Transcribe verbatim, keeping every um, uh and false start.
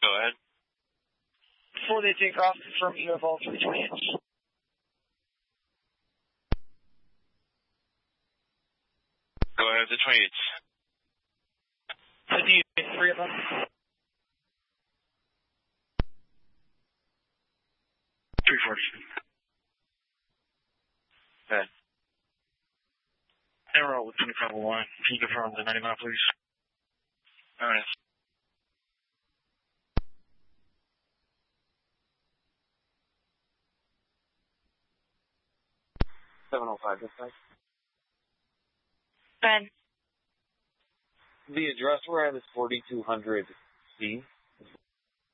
ahead. Before they take off, confirm you have all three twenty-eights. Go ahead, the twenty-eights. I need three of them. three forty. Okay. Emerald with twenty-five oh one. Can you confirm the ninety mile, please? All right. seven oh five, dispatch. Ben. The address we're at is forty-two hundred C.